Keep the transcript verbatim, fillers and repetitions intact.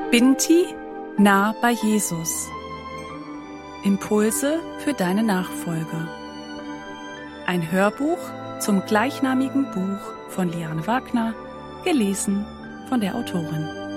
Binti nah bei Jesus. Impulse für deine Nachfolge. Ein Hörbuch zum gleichnamigen Buch von Liane Wagner, gelesen von der Autorin.